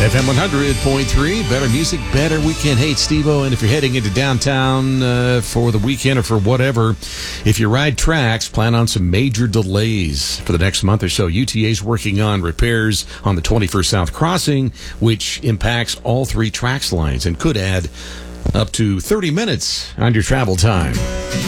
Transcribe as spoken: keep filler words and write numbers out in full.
F M one hundred point three, better music, better weekend. Hey, it's Steve-O, and if you're heading into downtown uh, for the weekend or for whatever, if you ride tracks, plan on some major delays for the next month or so. U T A's working on repairs on the twenty-first South Crossing, which impacts all three tracks lines and could add up to thirty minutes on your travel time.